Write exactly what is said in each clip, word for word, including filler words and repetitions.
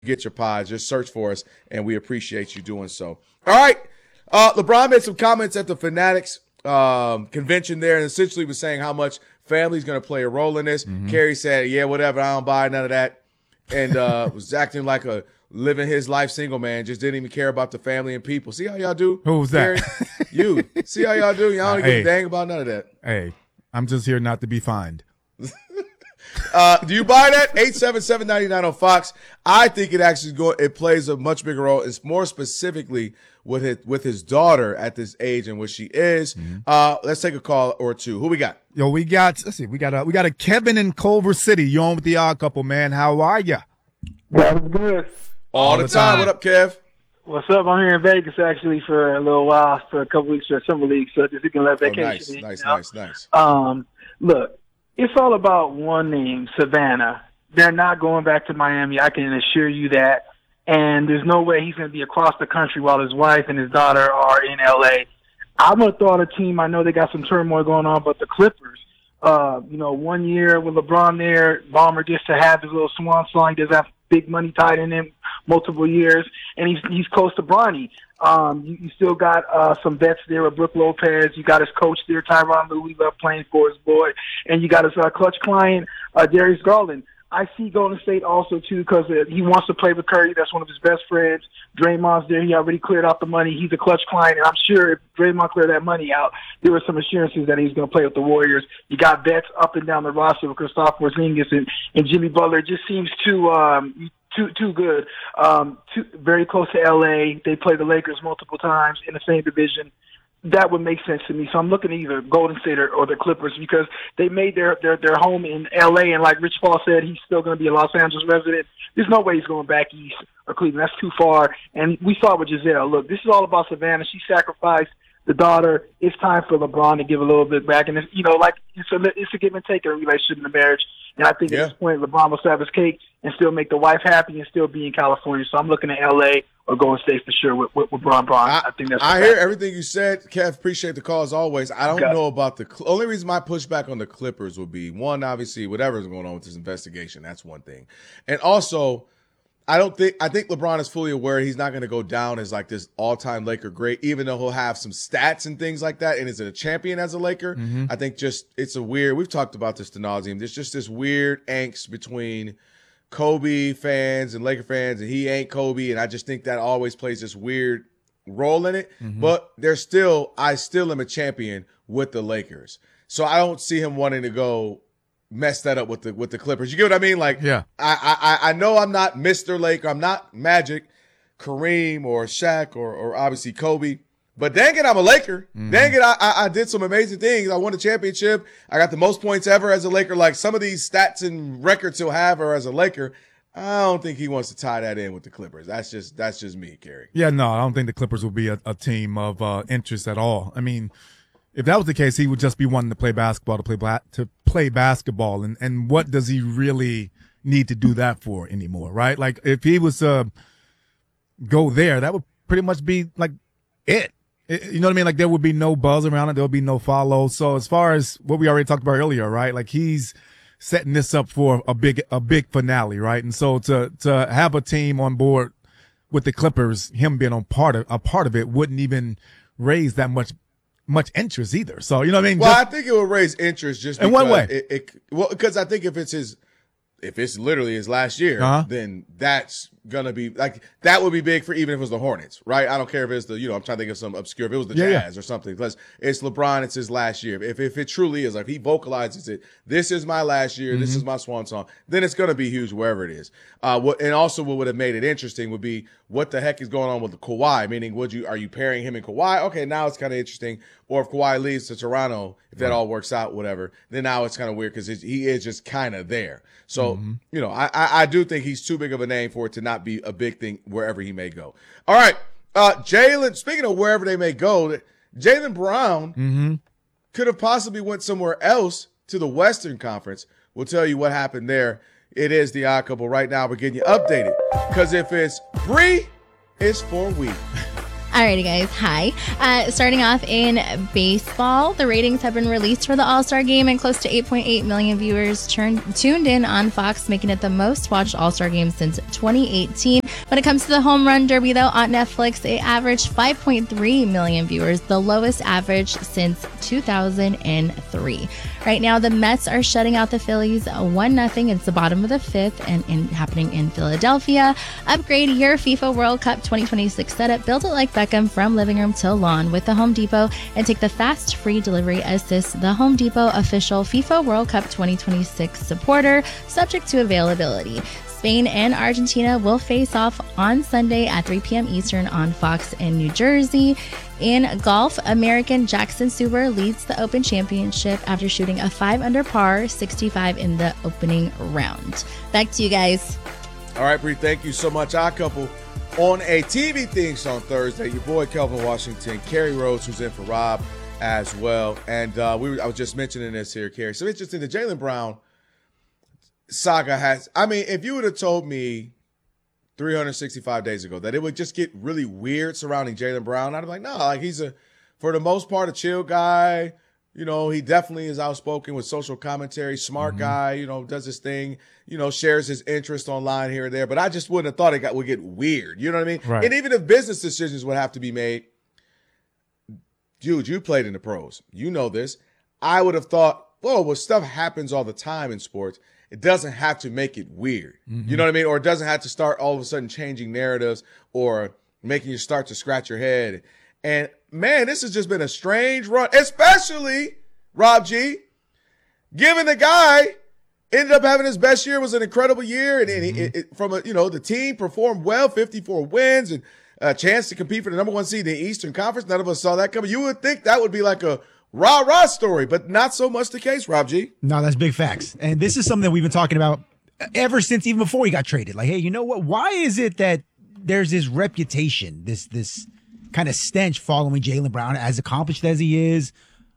get your pods. Just search for us, and we appreciate you doing so. All right. Uh, LeBron made some comments at the Fanatics um, convention there, and essentially was saying how much family's going to play a role in this. Mm-hmm. Kerry said, yeah, whatever, I don't buy none of that, and uh, was acting like a living his life single man, just didn't even care about the family and people. See how y'all do? Who was that? Kerry? You. See how y'all do? Y'all don't uh, give hey, a dang about none of that. Hey, I'm just here not to be fined. Uh, do you buy that? eight seven seven, nine nine on Fox. I think it actually go, it plays a much bigger role. It's more specifically with his, with his daughter at this age and what she is. Mm-hmm. Uh, let's take a call or two. Who we got? Yo, we got, let's see, we got a, we got a Kevin in Culver City. You on with the Odd Couple, man. How are ya? That was good. All, All the time. time. What up, Kev? What's up? I'm here in Vegas actually for a little while, for a couple weeks for a summer league, so just you can let vacation. Oh, nice, in, nice, you know? nice, nice. Um, look. It's all about one name, Savannah. They're not going back to Miami. I can assure you that. And there's no way he's going to be across the country while his wife and his daughter are in L A. I'm going to throw out a team. I know they got some turmoil going on, but the Clippers, uh, you know, one year with LeBron there, Ballmer gets to have his little swan song. He does have big money tied in him multiple years, and he's he's close to Bronny. Um, you, you still got uh, some vets there with Brook Lopez. You got his coach there, Tyronn Lue. We love playing for his boy. And you got his uh, clutch client, uh, Darius Garland. I see Golden State also, too, because uh, he wants to play with Curry. That's one of his best friends. Draymond's there. He already cleared out the money. He's a clutch client, and I'm sure if Draymond cleared that money out, there were some assurances that he's going to play with the Warriors. You got vets up and down the roster with Kristaps Porzingis and, and Jimmy Butler. It just seems too um, – Too too good. Um, too, very close to L A. They play the Lakers multiple times in the same division. That would make sense to me. So I'm looking at either Golden State or, or the Clippers because they made their, their, their home in L A. And like Rich Paul said, he's still going to be a Los Angeles resident. There's no way he's going back east or Cleveland. That's too far. And we saw with Giselle. Look, this is all about Savannah. She sacrificed the daughter. It's time for LeBron to give a little bit back. And, it's, you know, like it's a, it's a give and take in a relationship in a marriage. And I think yeah. at this point, LeBron will have his cake and still make the wife happy and still be in California. So I'm looking at L A or Golden State for sure with, with, with Bron Bron. I, I think that's. I hear everything you said, Kev. Appreciate the call as always. I don't okay. know about the – only reason my pushback on the Clippers would be, one, obviously, whatever's going on with this investigation. That's one thing. And also – I don't think I think LeBron is fully aware he's not going to go down as like this all-time Laker great, even though he'll have some stats and things like that. And is it a champion as a Laker? Mm-hmm. I think just it's a weird. We've talked about this to nauseam. There's just this weird angst between Kobe fans and Laker fans, and he ain't Kobe, and I just think that always plays this weird role in it. Mm-hmm. But there's still, I still am a champion with the Lakers, so I don't see him wanting to go mess that up with the with the Clippers. You get what I mean? Like, yeah. I I I know I'm not Mister Laker. I'm not Magic, Kareem, or Shaq, or or obviously Kobe. But dang it, I'm a Laker. Mm-hmm. Dang it, I, I I did some amazing things. I won a championship. I got the most points ever as a Laker. Like some of these stats and records he'll have are as a Laker. I don't think he wants to tie that in with the Clippers. That's just that's just me, Kerry. Yeah, no, I don't think the Clippers will be a, a team of uh, interest at all. I mean, if that was the case, he would just be wanting to play basketball to play ba- to play basketball, and and what does he really need to do that for anymore, right? Like if he was to uh, go there, that would pretty much be like it. it. You know what I mean? Like there would be no buzz around it, there would be no follow. So as far as what we already talked about earlier, right? Like he's setting this up for a big a big finale, right? And so to to have a team on board with the Clippers, him being on part of a part of it, wouldn't even raise that much. much interest either. So, you know what I mean? Well, just, I think it will raise interest just in because one way. It, it, well, because I think if it's his, if it's literally his last year, uh-huh. then that's going to be like, that would be big for even if it was the Hornets, right? I don't care if it's the, you know, I'm trying to think of some obscure, if it was the yeah, Jazz yeah. or something, because it's LeBron, it's his last year. If, if it truly is, like he vocalizes it, this is my last year, mm-hmm. this is my swan song, then it's going to be huge wherever it is. Uh, what, and also what would have made it interesting would be what the heck is going on with the Kawhi, meaning would you, are you pairing him and Kawhi? Okay, now it's kind of interesting. Or if Kawhi leaves to Toronto, if that right. all works out, whatever, then now it's kind of weird because he is just kind of there. So, mm-hmm. you know, I, I I do think he's too big of a name for it to not be a big thing wherever he may go. All right, uh, Jaylen, speaking of wherever they may go, Jaylen Brown mm-hmm. could have possibly went somewhere else to the Western Conference. We'll tell you what happened there. It is the Odd Couple right now. We're getting you updated because if it's free, it's for we. Alrighty, guys. Hi. Uh, starting off in baseball, the ratings have been released for the All-Star Game, and close to eight point eight million viewers turned, tuned in on Fox, making it the most watched All-Star Game since twenty eighteen. When it comes to the Home Run Derby, though, on Netflix, it averaged five point three million viewers, the lowest average since two thousand three. Right now, the Mets are shutting out the Phillies one nothing. It's the bottom of the fifth, and in, happening in Philadelphia. Upgrade your FIFA World Cup twenty twenty-six setup. Build it like Beckham from living room to lawn with the Home Depot, and take the fast free delivery assist. The Home Depot official FIFA World Cup twenty twenty-six supporter, subject to availability. Spain and Argentina will face off on Sunday at three p.m. Eastern on Fox in New Jersey. In golf, American Jackson Suber leads the Open Championship after shooting a five under par sixty-five in the opening round. Back to you guys. All right, Bree, thank you so much. Our couple on a T V things on Thursday. Your boy Kelvin Washington, Kerry Rhodes, who's in for Rob as well. And uh, we were, I was just mentioning this here, Kerry. So interesting, the Jaylen Brown saga has, I mean, if you would have told me three hundred sixty-five days ago that it would just get really weird surrounding Jaylen Brown, I'd be like, no, like he's a, for the most part, a chill guy. You know, he definitely is outspoken with social commentary, smart mm-hmm. guy, you know, does his thing, you know, shares his interest online here and there. But I just wouldn't have thought it got, would get weird. You know what I mean? Right. And even if business decisions would have to be made, dude, you played in the pros. You know this. I would have thought, whoa, well, stuff happens all the time in sports. It doesn't have to make it weird. Mm-hmm. You know what I mean? Or it doesn't have to start all of a sudden changing narratives or making you start to scratch your head. And, man, this has just been a strange run, especially, Rob G, given the guy ended up having his best year, was an incredible year, and, and mm-hmm. he, it, from a, you know, the team performed well, fifty-four wins, and a chance to compete for the number one seed in the Eastern Conference. None of us saw that coming. You would think that would be like a rah-rah story, but not so much the case, Rob G. No, that's big facts. And this is something that we've been talking about ever since, even before he got traded. Like, hey, you know what? Why is it that there's this reputation, this this kind of stench following Jaylen Brown, as accomplished as he is,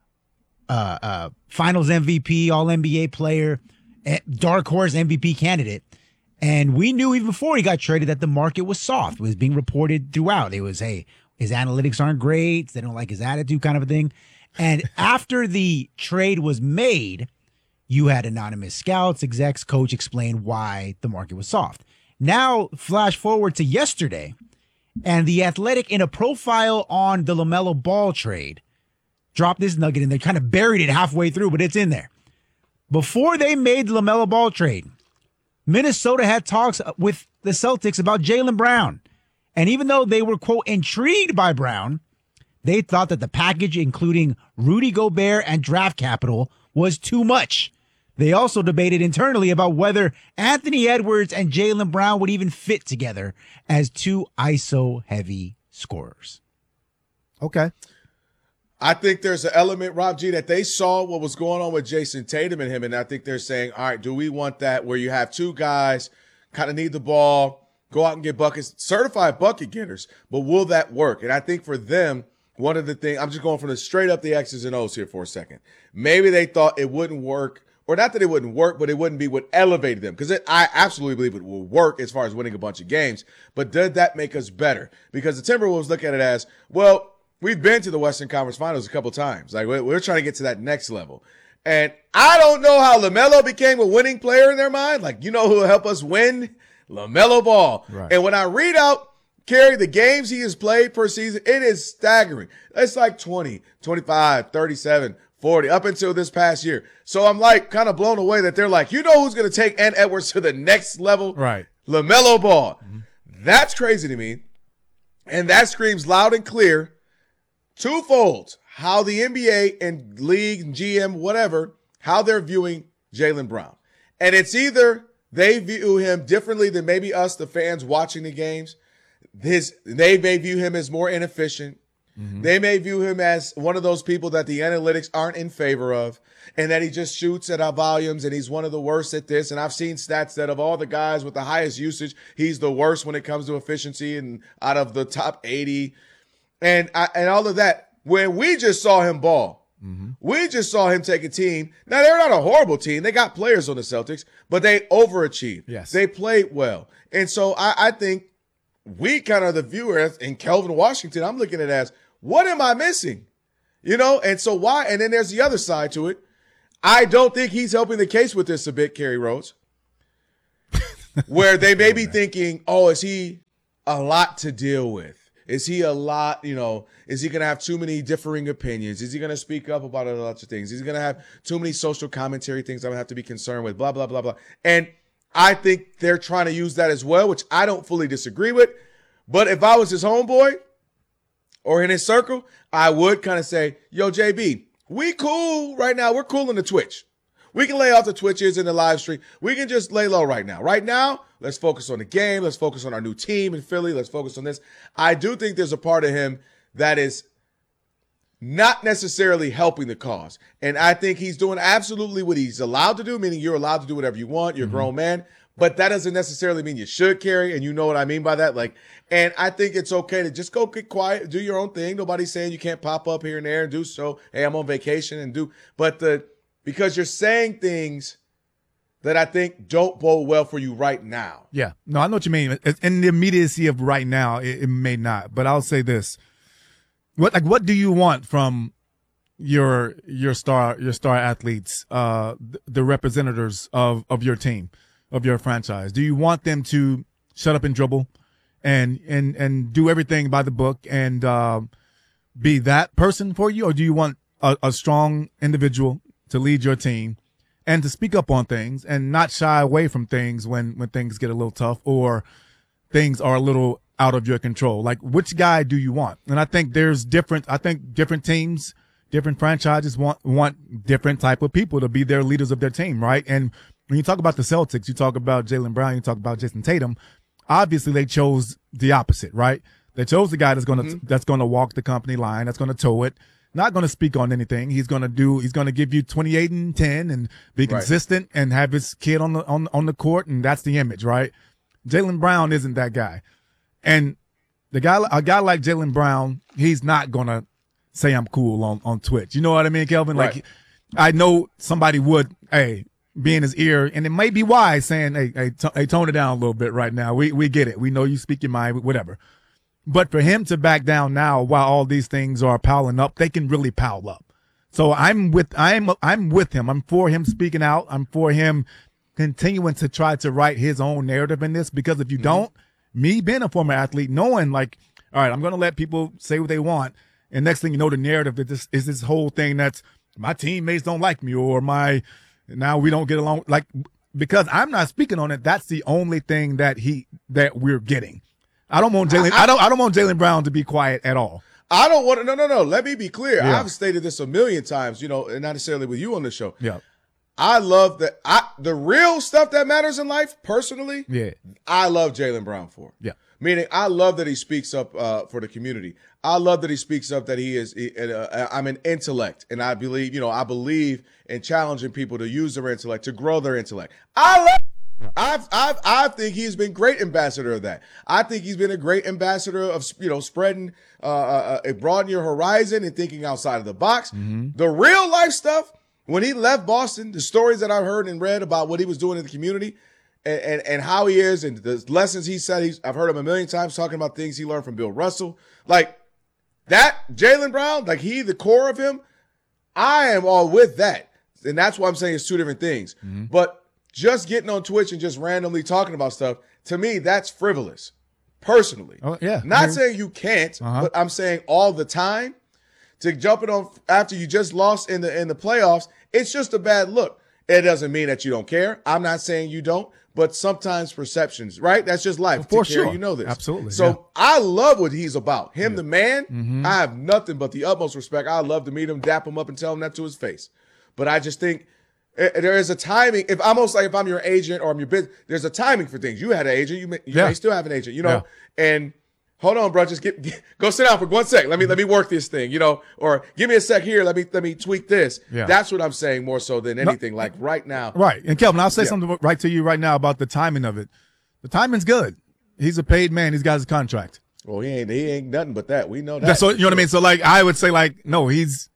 uh, uh, finals M V P, all N B A player, dark horse M V P candidate. And we knew even before he got traded that the market was soft. It was being reported throughout. It was, hey, his analytics aren't great. They don't like his attitude, kind of a thing. And after the trade was made, you had anonymous scouts, execs, coach explain why the market was soft. Now, flash forward to yesterday, and The Athletic, in a profile on the LaMelo Ball trade, dropped this nugget in there, kind of buried it halfway through, but it's in there. Before they made the LaMelo Ball trade, Minnesota had talks with the Celtics about Jaylen Brown. And even though they were, quote, intrigued by Brown, they thought that the package, including Rudy Gobert and draft capital, was too much. They also debated internally about whether Anthony Edwards and Jaylen Brown would even fit together as two I S O-heavy scorers. Okay. I think there's an element, Rob G, that they saw what was going on with Jason Tatum and him, and I think they're saying, all right, do we want that where you have two guys kind of need the ball, go out and get buckets, certified bucket getters, but will that work? And I think for them, one of the things, I'm just going from the straight up the X's and O's here for a second. Maybe they thought it wouldn't work, or not that it wouldn't work, but it wouldn't be what elevated them. Because I absolutely believe it will work as far as winning a bunch of games. But did that make us better? Because the Timberwolves look at it as, well, we've been to the Western Conference Finals a couple times. Like, we're, we're trying to get to that next level. And I don't know how LaMelo became a winning player in their mind. Like, you know who will help us win? LaMelo Ball. Right. And when I read out, Kerry, the games he has played per season, it is staggering. It's like twenty, twenty-five, thirty-seven, forty, up until this past year. So I'm like kind of blown away that they're like, you know who's going to take Ant Edwards to the next level? Right. LaMelo Ball. Mm-hmm. That's crazy to me. And that screams loud and clear, twofold, how the N B A and league and G M, whatever, how they're viewing Jaylen Brown. And it's either they view him differently than maybe us, the fans watching the games. His, they may view him as more inefficient. Mm-hmm. They may view him as one of those people that the analytics aren't in favor of, and that he just shoots at our volumes and he's one of the worst at this. And I've seen stats that of all the guys with the highest usage, he's the worst when it comes to efficiency and out of the top eighty and I, and all of that. When we just saw him ball, mm-hmm. we just saw him take a team. Now, they're not a horrible team. They got players on the Celtics, but they overachieved. Yes. They played well. And so I, I think we kind of the viewers in Kelvin Washington, I'm looking at it as, what am I missing? You know, and so why? And then there's the other side to it. I don't think he's helping the case with this a bit, Kerry Rhodes, where they may be thinking, oh, is he a lot to deal with? Is he a lot, you know, is he going to have too many differing opinions? Is he going to speak up about a lot of things? Is he going to have too many social commentary things I'm going to have to be concerned with, blah, blah, blah, blah. And I think they're trying to use that as well, which I don't fully disagree with. But if I was his homeboy or in his circle, I would kind of say, yo, J B, we cool right now. We're cool in the Twitch. We can lay off the Twitches in the live stream. We can just lay low right now. Right now, let's focus on the game. Let's focus on our new team in Philly. Let's focus on this. I do think there's a part of him that is not necessarily helping the cause. And I think he's doing absolutely what he's allowed to do, meaning you're allowed to do whatever you want. You're a grown man. But that doesn't necessarily mean you should carry, and you know what I mean by that. Like, and I think it's okay to just go get quiet, do your own thing. Nobody's saying you can't pop up here and there and do so. Hey, I'm on vacation and do. But the because you're saying things that I think don't bode well for you right now. Yeah, no, I know what you mean. In the immediacy of right now, it, it may not. But I'll say this: what like what do you want from your your star your star athletes, uh, the, the representatives of of your team? Of your franchise? Do you want them to shut up and dribble and and and do everything by the book and uh, be that person for you? Or do you want a, a strong individual to lead your team and to speak up on things and not shy away from things when, when things get a little tough or things are a little out of your control? Like, which guy do you want? And I think there's different, I think different teams, different franchises want, want different type of people to be their leaders of their team, right? And when you talk about the Celtics, you talk about Jaylen Brown, you talk about Jason Tatum. Obviously, they chose the opposite, right? They chose the guy that's going to mm-hmm. that's going to walk the company line, that's going to toe it, not going to speak on anything. He's going to do. He's going to give you twenty-eight and ten and be consistent right. and have his kid on the on on the court, and that's the image, right? Jaylen Brown isn't that guy, and the guy a guy like Jaylen Brown, he's not going to say I'm cool on on Twitch. You know what I mean, Kelvin? Right. Like, I know somebody would, hey. Be in his ear, and it may be wise saying, hey, hey, t- hey, tone it down a little bit right now. We we get it. We know you speak your mind, whatever. But for him to back down now while all these things are piling up, they can really pile up. So I'm with I'm I'm with him. I'm for him speaking out. I'm for him continuing to try to write his own narrative in this, because if you mm-hmm. don't, me being a former athlete, knowing like, all right, I'm going to let people say what they want, and next thing you know, the narrative is this, is this whole thing that's my teammates don't like me or my now we don't get along, like, because I'm not speaking on it. That's the only thing that he that we're getting. I don't want Jaylen. I, I don't. I don't want Jaylen Brown to be quiet at all. I don't want to. No, no, no. Let me be clear. Yeah. I've stated this a million times. You know, and not necessarily with you on the show. Yeah. I love that. I the real stuff that matters in life, personally. Yeah. I love Jaylen Brown for. Yeah. Meaning, I love that he speaks up uh, for the community. I love that he speaks up that he is. He, uh, I'm an intellect, and I believe, you know, I believe in challenging people to use their intellect, to grow their intellect. I love. I've, I've, I think he's been great ambassador of that. I think he's been a great ambassador of, you know, spreading, uh, uh, uh broaden your horizon and thinking outside of the box. Mm-hmm. The real life stuff. When he left Boston, the stories that I've heard and read about what he was doing in the community. And, and, and how he is and the lessons he said, he's, I've heard him a million times talking about things he learned from Bill Russell. Like that, Jaylen Brown, like he, the core of him, I am all with that. And that's why I'm saying it's two different things. Mm-hmm. But just getting on Twitch and just randomly talking about stuff, to me, that's frivolous, personally. Oh, yeah. Not I mean, saying you can't, uh-huh. but I'm saying all the time. To jumping on after you just lost in the in the playoffs, it's just a bad look. It doesn't mean that you don't care. I'm not saying you don't. But sometimes perceptions, right? That's just life. For Care, sure. You know this. Absolutely. So yeah. I love what he's about. Him, yeah. the man, mm-hmm. I have nothing but the utmost respect. I love to meet him, dap him up, and tell him that to his face. But I just think uh, there is a timing. If almost like if I'm your agent or I'm your business, there's a timing for things. You had an agent. You may, you yeah. may still have an agent, you know? Yeah. And hold on, bro. Just get, get go sit down for one sec. Let me let me work this thing, you know, or give me a sec here. Let me let me tweak this. Yeah. That's what I'm saying more so than anything. No, like right now. Right. And Kelvin, I'll say yeah. something right to you right now about the timing of it. The timing's good. He's a paid man. He's got his contract. Well, he ain't he ain't nothing but that. We know that. That's so you know what I mean. So like I would say like no, he's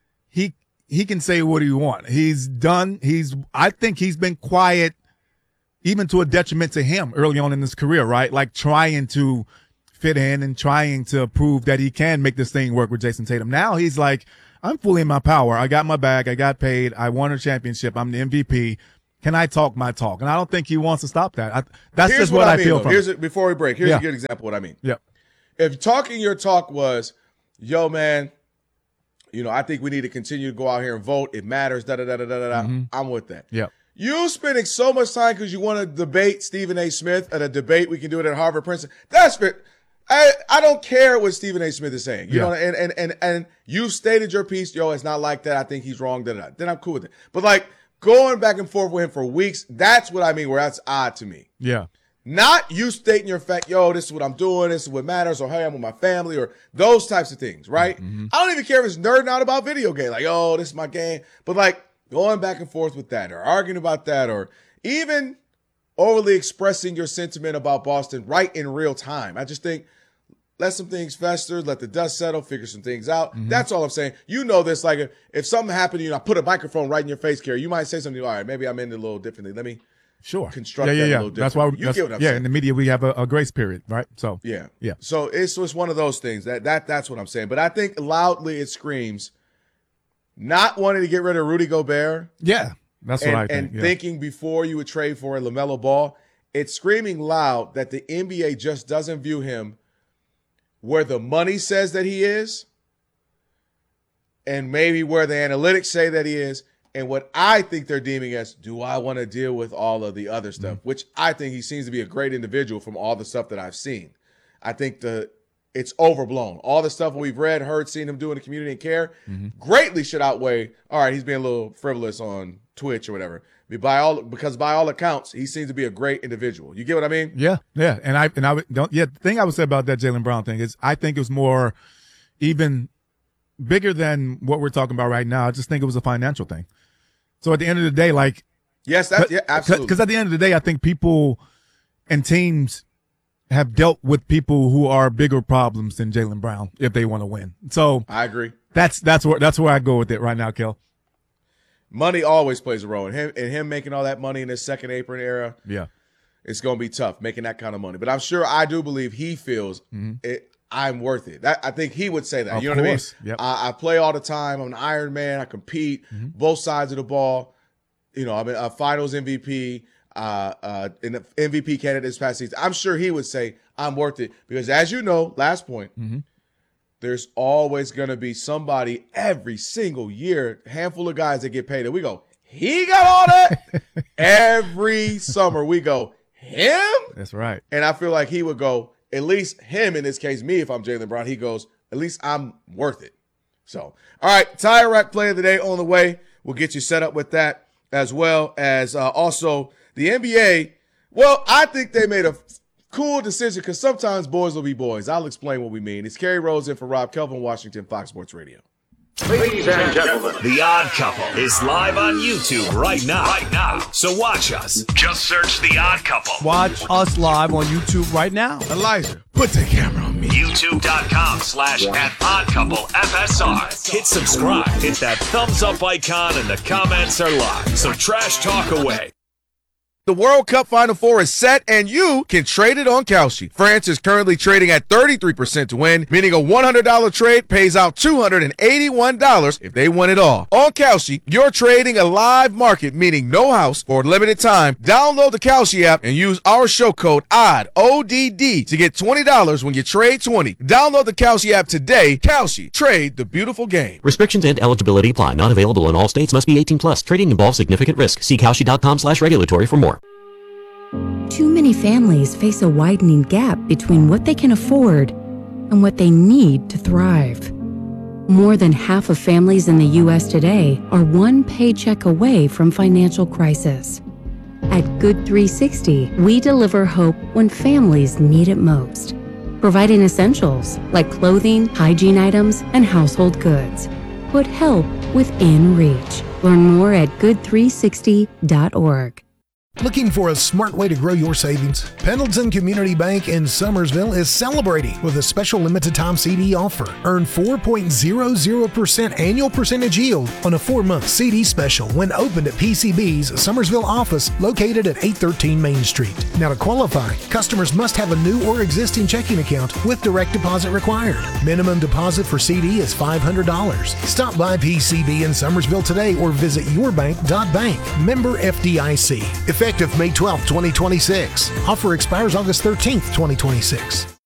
he he can say what he want. He's done. He's I think he's been quiet even to a detriment to him early on in his career, right? Like trying to fit in and trying to prove that he can make this thing work with Jason Tatum. Now he's like, I'm fully in my power. I got my bag. I got paid. I won a championship. I'm the M V P. Can I talk my talk? And I don't think he wants to stop that. I, that's Here's just what, what I, I mean, feel though. from Here's it. a, before we break, here's Yeah. a good example of what I mean. Yeah. If talking your talk was, yo, man, you know, I think we need to continue to go out here and vote. It matters, da da da da da da. Mm-hmm. I'm with that. Yeah. You spending so much time because you want to debate Stephen A. Smith at a debate. We can do it at Harvard, Princeton. That's fit. I, I don't care what Stephen A. Smith is saying. You Yeah. know, and, and and and you stated your piece, yo, it's not like that. I think he's wrong, da da da. Then I'm cool with it. But like going back and forth with him for weeks, that's what I mean, where that's odd to me. Yeah. Not you stating your fact, yo, this is what I'm doing, this is what matters, or hey, I'm with my family, or those types of things, right? Mm-hmm. I don't even care if it's nerding out about video game, like, oh, this is my game. But like going back and forth with that, or arguing about that, or even overly expressing your sentiment about Boston right in real time. I just think let some things fester, let the dust settle, figure some things out. Mm-hmm. That's all I'm saying. You know this, like if, if something happened to you and I put a microphone right in your face, Kerry, you might say something, all right, maybe I'm in it a little differently. Let me Sure. construct yeah, yeah, that a yeah. little That's why. differently. You that's, get what I'm yeah, saying. in the media we have a, a grace period, right? So Yeah. yeah. So it's it's one of those things that that that's what I'm saying. But I think loudly it screams not wanting to get rid of Rudy Gobert Yeah, that's and, what I think. and yeah. thinking before you would trade for a LaMelo Ball. It's screaming loud that the N B A just doesn't view him where the money says that he is and maybe where the analytics say that he is. And what I think they're deeming as, do I want to deal with all of the other stuff? Mm-hmm. Which I think he seems to be a great individual from all the stuff that I've seen. I think the it's overblown. All the stuff we've read, heard, seen him do in the community and care Mm-hmm. greatly should outweigh, all right, he's being a little frivolous on Twitch or whatever. By all, because by all accounts, he seems to be a great individual. You get what I mean? Yeah, yeah, and I and I would don't. Yeah, the thing I would say about that Jaylen Brown thing is, I think it was more even bigger than what we're talking about right now. I just think it was a financial thing. So at the end of the day, like, Yes, that's yeah, absolutely. Because at the end of the day, I think people and teams have dealt with people who are bigger problems than Jaylen Brown if they want to win. So I agree. that's that's where that's where I go with it right now, Kel. Money always plays a role. And him, and him making all that money in this second apron era, Yeah, it's going to be tough making that kind of money. But I'm sure I do believe he feels it. I'm worth it. That, I think he would say that. Of you know course. what I mean? Yep. I, I play all the time. I'm an Iron Man. I compete both sides of the ball. You know, I'm a Finals M V P, uh, uh, in the M V P candidate this past season. I'm sure he would say I'm worth it because, as you know, last point. There's always going to be somebody every single year, a handful of guys that get paid. And we go, he got all that? Every summer we go, him? that's right. And I feel like he would go, at least him in this case, me, if I'm Jaylen Brown, he goes, at least I'm worth it. So, all right, Tire Rack Play of the Day on the way. We'll get you set up with that as well as uh, also the N B A. Well, I think they made a cool decision because sometimes boys will be boys. I'll explain what we mean. It's Kerry Rose in for Rob Kelvin, Washington, Fox Sports Radio. Ladies and gentlemen, The Odd Couple is live on YouTube right now. Right now. So watch us. Just search The Odd Couple. Watch us live on YouTube right now. Elijah, put the camera on me. YouTube.com slash at Odd Couple F S R. Hit subscribe. Hit that thumbs up icon and the comments are live. So trash talk away. The World Cup Final Four is set, and you can trade it on Kalshi. France is currently trading at thirty-three percent to win, meaning a one hundred dollars trade pays out two hundred eighty-one dollars if they win it all. On Kalshi, you're trading a live market, meaning no house for a limited time. Download the Kalshi app and use our show code O D D, O D D, to get twenty dollars when you trade twenty. Download the Kalshi app today. Kalshi, trade the beautiful game. Restrictions and eligibility apply. Not available in all states. Must be eighteen plus. Trading involves significant risk. See Kalshi.com slash regulatory for more. Too many families face a widening gap between what they can afford and what they need to thrive. More than half of families in the U S today are one paycheck away from financial crisis. At Good three sixty, we deliver hope when families need it most, providing essentials like clothing, hygiene items, and household goods. Put help within reach. Learn more at good three sixty dot org. Looking for a smart way to grow your savings? Pendleton Community Bank in Summersville is celebrating with a special limited time C D offer. Earn four point zero zero percent annual percentage yield on a four-month C D special when opened at P C B's Summersville office located at eight thirteen Main Street. Now to qualify, customers must have a new or existing checking account with direct deposit required. Minimum deposit for C D is five hundred dollars. Stop by P C B in Summersville today or visit yourbank dot bank. Member F D I C. Effective May twelfth, twenty twenty-six. Offer expires August thirteenth, twenty twenty-six.